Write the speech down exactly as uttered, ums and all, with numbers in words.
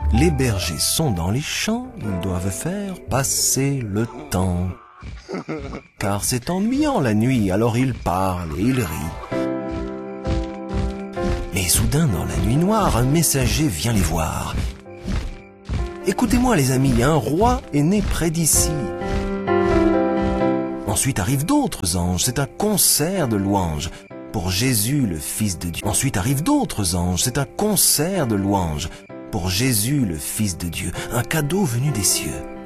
Les bergers sont dans les champs, ils doivent faire passer le temps. Car c'est ennuyant la nuit, alors ils parlent et ils rient. Mais soudain, dans la nuit noire, un messager vient les voir. Écoutez-moi les amis, un roi est né près d'ici. Ensuite arrivent d'autres anges, c'est un concert de louanges pour Jésus le Fils de Dieu. Ensuite arrivent d'autres anges, c'est un concert de louanges pour Jésus le Fils de Dieu, un cadeau venu des cieux.